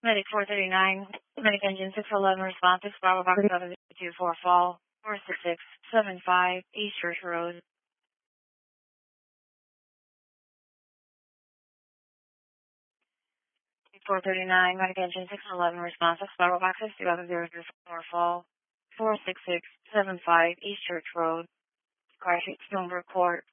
Medic 439, Medic Engine 611, responsive, Bravo Box 724 Fall, 46675 East Church Road. 439, Medic Engine 611, responsive, Bravo Box 724 Fall, 46675 East Church Road, Crash Stone Report.